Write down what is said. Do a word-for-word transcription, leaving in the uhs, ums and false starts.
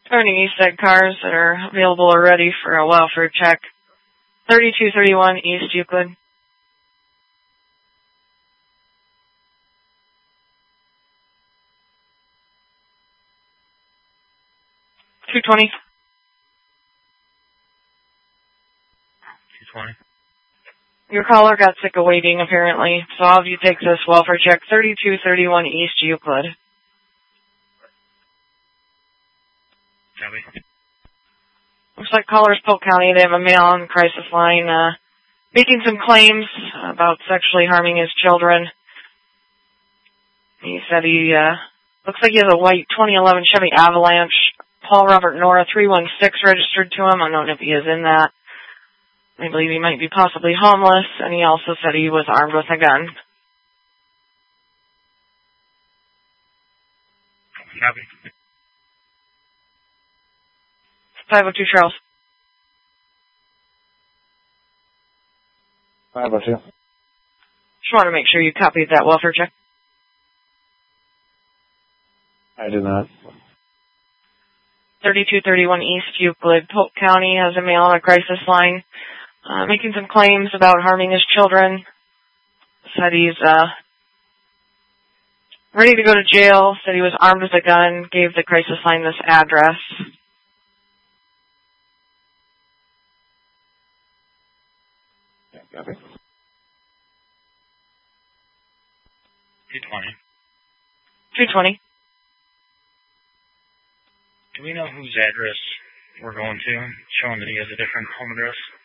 Turning East Egg cars that are available or ready for a welfare check. thirty-two thirty-one East Euclid. two twenty. two twenty. Your caller got sick of waiting, apparently, so I'll have you take this welfare check. thirty-two thirty-one East Euclid. Copy. Looks like callers Polk County. They have a male on the crisis line uh, making some claims about sexually harming his children. He said he uh, looks like he has a white twenty eleven Chevy Avalanche. Paul Robert Nora three one six registered to him. I don't know if he is in that. I believe he might be possibly homeless, and he also said he was armed with a gun. Copy. five oh two Charles. five oh two. Just want to make sure you copied that welfare check. I did not. thirty-two thirty-one East Euclid. Polk County has a male on a crisis line uh, making some claims about harming his children. Said he's uh, ready to go to jail. Said he was armed with a gun. Gave the crisis line this address. Copy. two twenty. two twenty. Do we know whose address we're going to? Showing that he has a different home address.